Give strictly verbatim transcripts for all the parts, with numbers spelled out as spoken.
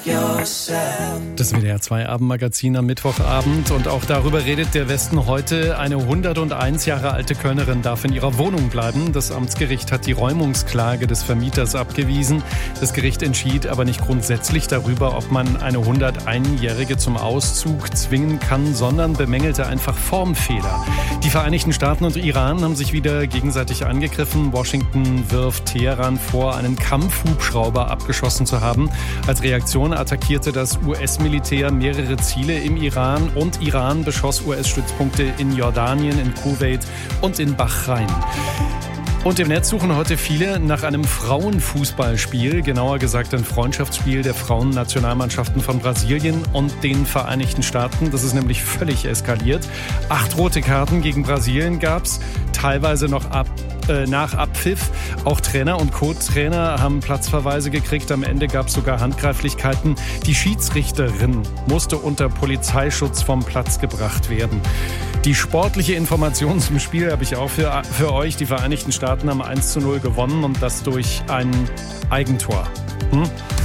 Das W D R zwei Abendmagazin am Mittwochabend und auch darüber redet der Westen heute. Eine hunderteins Jahre alte Kölnerin darf in ihrer Wohnung bleiben. Das Amtsgericht hat die Räumungsklage des Vermieters abgewiesen. Das Gericht entschied aber nicht grundsätzlich darüber, ob man eine hunderteinjährige zum Auszug zwingen kann, sondern bemängelte einfach Formfehler. Die Vereinigten Staaten und Iran haben sich wieder gegenseitig angegriffen. Washington wirft Teheran vor, einen Kampfhubschrauber abgeschossen zu haben. Als Reaktion attackierte das U S-Militär mehrere Ziele im Iran und Iran beschoss U S-Stützpunkte in Jordanien, in Kuwait und in Bahrain. Und im Netz suchen heute viele nach einem Frauenfußballspiel, genauer gesagt ein Freundschaftsspiel der Frauennationalmannschaften von Brasilien und den Vereinigten Staaten. Das ist nämlich völlig eskaliert. Acht rote Karten gegen Brasilien gab's, teilweise noch ab, äh, nach Abpfiff. Auch Trainer und Co-Trainer haben Platzverweise gekriegt. Am Ende gab's sogar Handgreiflichkeiten. Die Schiedsrichterin musste unter Polizeischutz vom Platz gebracht werden. Die sportliche Information zum Spiel habe ich auch für, für euch. Die Vereinigten Staaten haben eins zu null gewonnen und das durch ein Eigentor. Hm?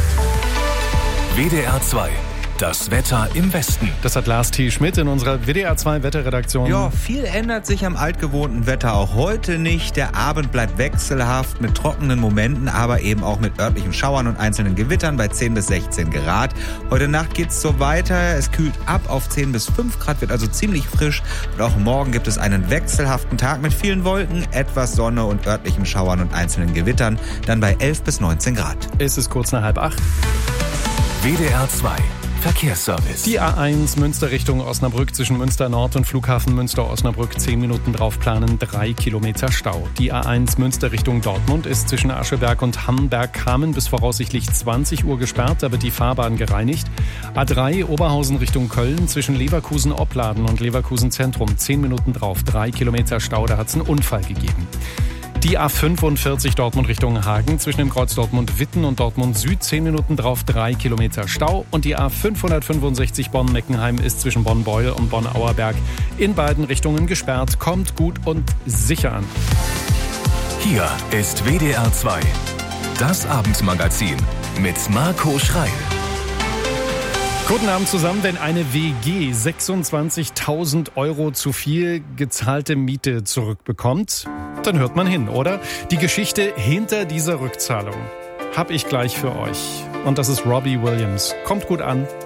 W D R zwei. Das Wetter im Westen. Das hat Lars T. Schmidt in unserer W D R zwei Wetterredaktion. Ja, viel ändert sich am altgewohnten Wetter auch heute nicht. Der Abend bleibt wechselhaft mit trockenen Momenten, aber eben auch mit örtlichen Schauern und einzelnen Gewittern bei zehn bis sechzehn Grad. Heute Nacht geht's so weiter. Es kühlt ab auf zehn bis fünf Grad, wird also ziemlich frisch. Und auch morgen gibt es einen wechselhaften Tag mit vielen Wolken, etwas Sonne und örtlichen Schauern und einzelnen Gewittern. Dann bei elf bis neunzehn Grad. Es ist kurz nach halb acht. W D R zwei. Verkehrsservice. Die A eins Münster Richtung Osnabrück zwischen Münster Nord und Flughafen Münster-Osnabrück zehn Minuten drauf planen, drei Kilometer Stau. Die A eins Münster Richtung Dortmund ist zwischen Ascheberg und Hamberg-Kamen bis voraussichtlich zwanzig Uhr gesperrt, da wird die Fahrbahn gereinigt. A drei Oberhausen Richtung Köln zwischen Leverkusen-Opladen und Leverkusen-Zentrum zehn Minuten drauf, drei Kilometer Stau, da hat es einen Unfall gegeben. Die A fünfundvierzig Dortmund Richtung Hagen zwischen dem Kreuz Dortmund-Witten und Dortmund Süd zehn Minuten drauf, drei Kilometer Stau. Und die A fünfhundertfünfundsechzig Bonn-Meckenheim ist zwischen Bonn-Beul und Bonn-Auerberg in beiden Richtungen gesperrt. Kommt gut und sicher an. Hier ist W D R zwei. Das Abendmagazin mit Marco Schreil. Guten Abend zusammen. Wenn eine W G sechsundzwanzigtausend Euro zu viel gezahlte Miete zurückbekommt, dann hört man hin, oder? Die Geschichte hinter dieser Rückzahlung habe ich gleich für euch. Und das ist Robbie Williams. Kommt gut an.